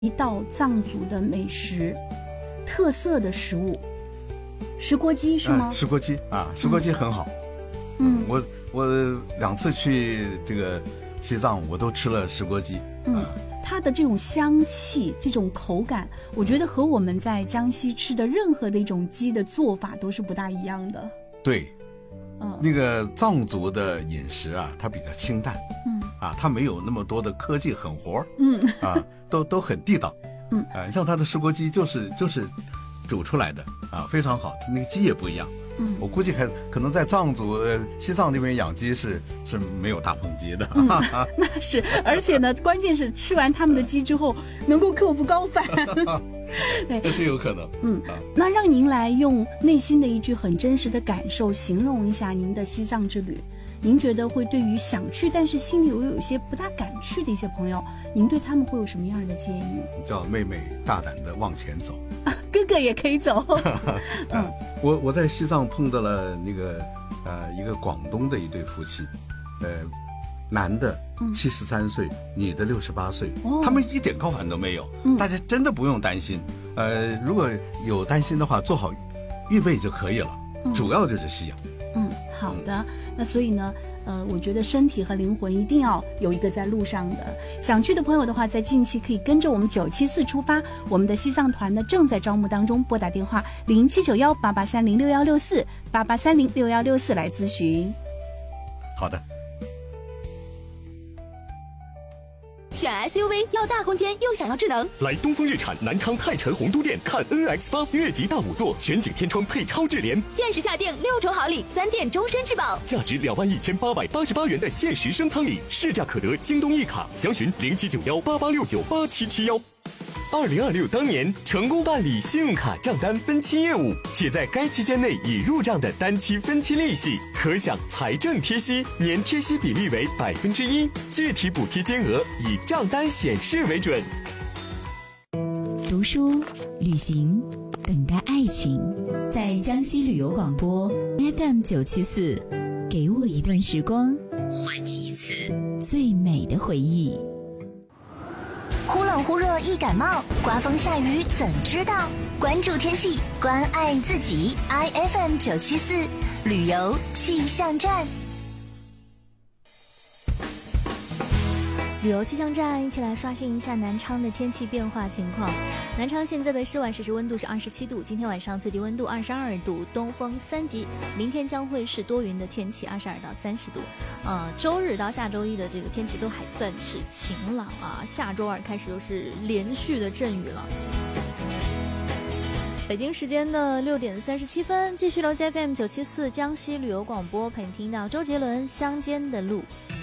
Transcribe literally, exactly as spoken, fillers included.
一道藏族的美食，特色的食物，石锅鸡是吗？ 嗯、石锅鸡啊，石锅鸡很好。 嗯， 我我两次去这个西藏，我都吃了石锅鸡。 嗯。啊，它的这种香气，这种口感，我觉得和我们在江西吃的任何的一种鸡的做法都是不大一样的。 对， 嗯， 那个藏族的饮食啊，它比较清淡， 嗯， 啊，它没有那么多的科技狠活， 嗯， 啊，都都很地道， 嗯， 啊，像它的石锅鸡就是就是煮出来的啊，非常好，那个鸡也不一样。 嗯， 我估计还可能在藏族、呃、西藏这边养鸡是是没有大棚鸡的。 嗯，那是，而且呢，关键是吃完他们的鸡之后，能够克服高反。 对，这是有可能。 嗯，那让您来用内心的一句很真实的感受形容一下您的西藏之旅。您觉得会对于想去但是心里又有一些不大敢去的一些朋友，您对他们会有什么样的建议？ 叫妹妹大胆的往前走， 啊、哥哥也可以走。 嗯，我我在西藏碰到了那个呃一个广东的一对夫妻，呃，男的七十三岁，嗯、女的六十八岁，哦，他们一点高反都没有，嗯，大家真的不用担心。呃，如果有担心的话，做好预备就可以了，嗯，主要就是吸氧。 嗯，好的。嗯，那所以呢，呃，我觉得身体和灵魂一定要有一个在路上的。想去的朋友的话，在近期可以跟着我们九七四出发，我们的西藏团呢正在招募当中，拨打电话零七九幺八八三零六幺六四八八三零六幺六四来咨询。 好的。 选 S U V 要大空间又想要智能， 来东风日产南昌泰辰鸿都店看 N X 八越级大五座全景天窗配超智联， 限时下定六重好礼，三电终身质保， 价值两万一千八百八十八元的限时升舱礼，市价可得京东一卡，详询零七九幺八八六九八七七幺。二零二六当年成功办理信用卡账单分期业务，且在该期间内已入账的单期分期利息，可享财政贴息，年贴息比例为百分之一，具体补贴金额以账单显示为准。 读书、旅行、等待爱情，在江西旅游广播 F M 九七四，给我一段时光，还你一次最美的回忆。 忽冷忽热易感冒，刮风下雨怎知道？关注天气，关爱自己。I F M 九七四旅游气象站， 旅游气象站，一起来刷新一下南昌的天气变化情况。南昌现在的室外实时温度是二十七度，今天晚上最低温度二十二度，东风三级。明天将会是多云的天气，二十二到三十度。呃，周日到下周一的这个天气都还算是晴朗啊，下周二开始又是连续的阵雨了。北京时间的六点三十七分，继续留在 F M 九七四江西旅游广播，陪你听到周杰伦《乡间的路》。